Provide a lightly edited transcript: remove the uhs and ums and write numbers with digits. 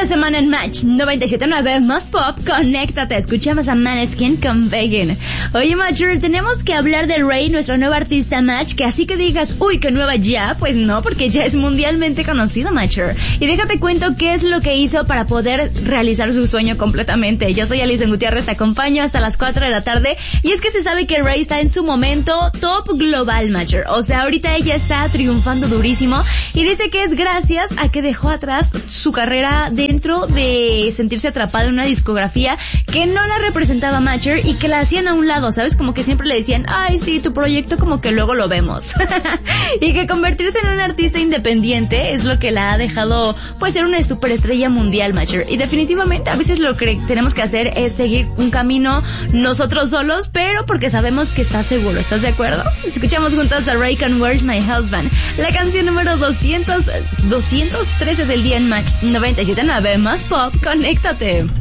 semana en Match 97.9 más pop, conéctate, escuchamos a Maneskin con Begging. Oye, Matcher, tenemos que hablar de Rey, nuestra nueva artista Match, que así que digas, uy, que nueva ya, pues no, porque ya es mundialmente conocido, Matcher. Y déjate cuento qué es lo que hizo para poder realizar su sueño completamente. Yo soy Alison Gutiérrez, te acompaño hasta las 4 de la tarde, y es que se sabe que Rey está en su momento top global, Matcher. O sea, ahorita ella está triunfando durísimo, y dice que es gracias a que dejó atrás su carrera dentro de sentirse atrapada en una discografía que no la representaba, Matcher, y que la hacían a un lado, ¿sabes? Como que siempre le decían, ay, sí, tu proyecto como que luego lo vemos. Y que convertirse en una artista independiente es lo que la ha dejado, pues, ser una superestrella mundial, Matcher. Y definitivamente a veces lo que tenemos que hacer es seguir un camino nosotros solos, pero porque sabemos que está seguro. ¿Estás de acuerdo? Escuchamos juntos a Ray con Where's My Husband, la canción número 213 del día en Match 97.9 más pop, conéctate.